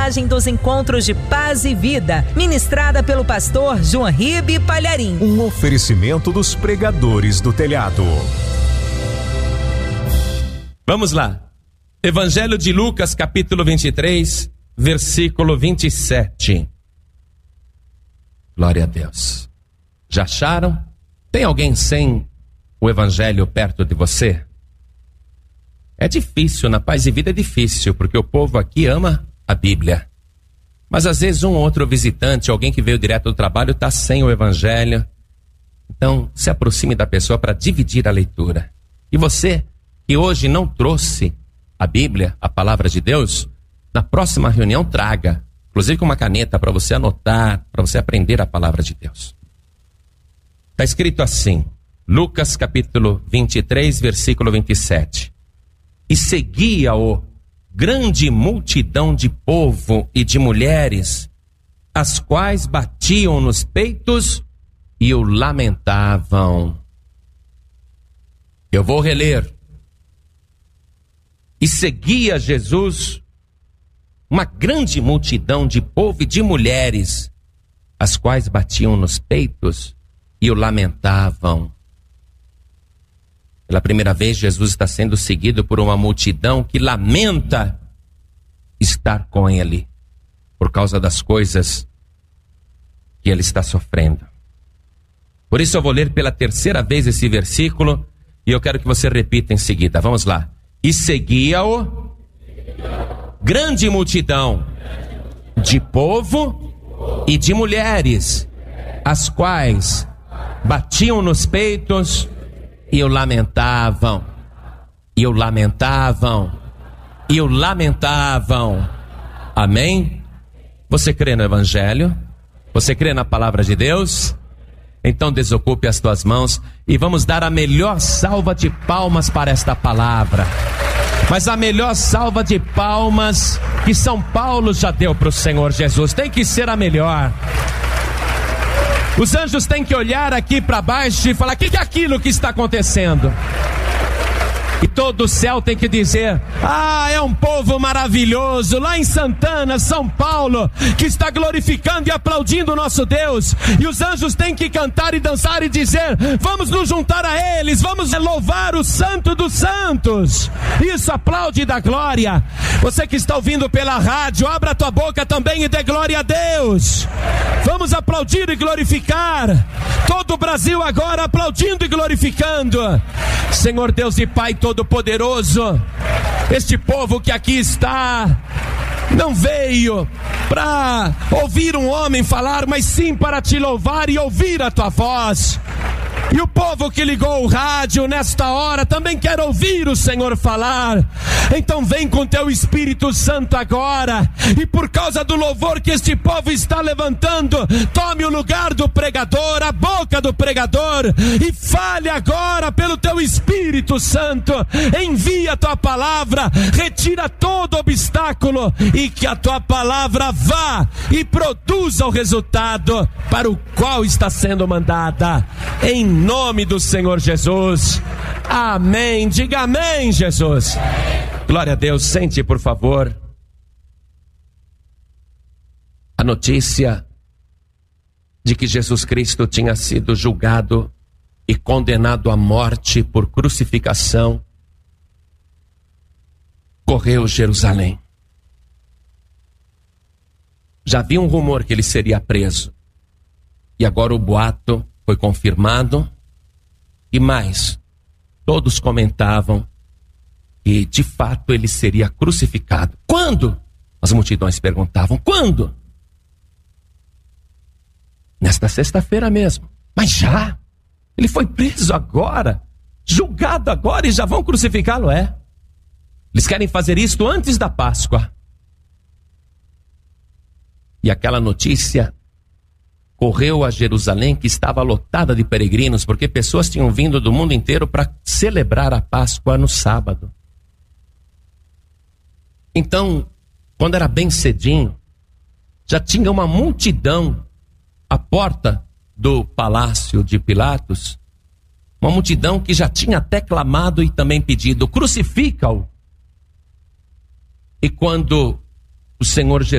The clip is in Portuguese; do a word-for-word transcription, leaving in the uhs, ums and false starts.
Dos encontros de paz e vida, ministrada pelo pastor João Ribe Palharim. Um oferecimento dos pregadores do telhado. Vamos lá. Evangelho de Lucas, capítulo vinte e três, versículo vinte e sete. Glória a Deus. Já acharam? Tem alguém sem o evangelho perto de você? É difícil, na paz e vida é difícil, porque o povo aqui ama a Bíblia. Mas às vezes um ou outro visitante, alguém que veio direto do trabalho, está sem o evangelho. Então se aproxime da pessoa para dividir a leitura. E você que hoje não trouxe a Bíblia, a palavra de Deus, na próxima reunião traga, inclusive com uma caneta para você anotar, para você aprender a palavra de Deus. Está escrito assim, Lucas capítulo vinte e três, versículo vinte e sete. E seguia-o grande multidão de povo e de mulheres, as quais batiam nos peitos e o lamentavam. Eu vou reler. E seguia Jesus uma grande multidão de povo e de mulheres, as quais batiam nos peitos e o lamentavam. Pela primeira vez, Jesus está sendo seguido por uma multidão que lamenta estar com ele, por causa das coisas que ele está sofrendo. Por isso eu vou ler pela terceira vez esse versículo, e eu quero que você repita em seguida. Vamos lá. E seguia-o grande multidão de povo e de mulheres, as quais batiam nos peitos e o lamentavam, e o lamentavam, e o lamentavam. Amém? Você crê no Evangelho? Você crê na palavra de Deus? Então desocupe as tuas mãos e vamos dar a melhor salva de palmas para esta palavra. Mas a melhor salva de palmas que São Paulo já deu para o Senhor Jesus, tem que ser a melhor. Os anjos têm que olhar aqui para baixo e falar: o que, que é aquilo que está acontecendo? E todo o céu tem que dizer: ah, é um povo maravilhoso lá em Santana, São Paulo, que está glorificando e aplaudindo o nosso Deus. E os anjos têm que cantar e dançar e dizer: vamos nos juntar a eles, vamos louvar o Santo dos Santos. Isso, aplaude e dá glória. Você que está ouvindo pela rádio, abra a tua boca também e dê glória a Deus. Vamos aplaudir e glorificar. Todo o Brasil agora aplaudindo e glorificando. Senhor Deus e Pai Todo-Poderoso, este povo que aqui está não veio para ouvir um homem falar, mas sim para te louvar e ouvir a tua voz. E o povo que ligou o rádio nesta hora também quer ouvir o Senhor falar. Então vem com teu Espírito Santo agora, e por causa do louvor que este povo está levantando, tome o lugar do pregador, a boca do pregador, e fale agora pelo teu Espírito Santo. Envia a tua palavra, retira todo obstáculo, e que a tua palavra vá e produza o resultado para o qual está sendo mandada. Em Em nome do Senhor Jesus. Amém. Diga amém, Jesus. Glória a Deus. Sente, por favor. A notícia de que Jesus Cristo tinha sido julgado e condenado à morte por crucificação correu Jerusalém. Já havia um rumor que ele seria preso, e agora o boato foi confirmado. E mais, todos comentavam que de fato ele seria crucificado. Quando? As multidões perguntavam: quando? Nesta sexta-feira mesmo. Mas já? Ele foi preso agora, julgado agora, e já vão crucificá-lo? É. Eles querem fazer isto antes da Páscoa. E aquela notícia correu a Jerusalém, que estava lotada de peregrinos, porque pessoas tinham vindo do mundo inteiro para celebrar a Páscoa no sábado. Então, quando era bem cedinho, já tinha uma multidão à porta do palácio de Pilatos, uma multidão que já tinha até clamado e também pedido: crucifica-o. E quando o Senhor Jesus